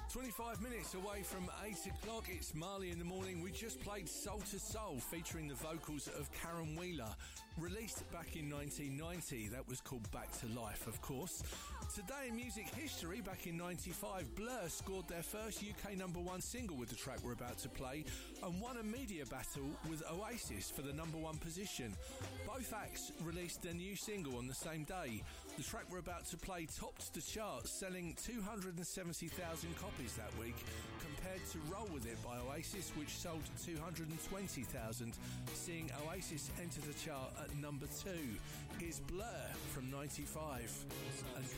25 minutes away from 8 o'clock, it's Marley in the Morning. We just played Soul to Soul, featuring the vocals of Karen Wheeler. Released back in 1990, that was called Back to Life, of course. Today in music history, back in 95, Blur scored their first UK #1 single with the track we're about to play and won a media battle with Oasis for the #1 position. Both acts released their new single on the same day. The track we're about to play topped the charts, selling 270,000 copies that week, compared to Roll With It by Oasis, which sold 220,000, seeing Oasis enter the chart at #2. Here's Blur from 95 and